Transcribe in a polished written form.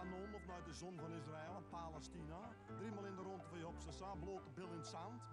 Libanon of naar de zon van Israël en Palestina. Driemaal in de ronde van je op zijn blote bil in het zand.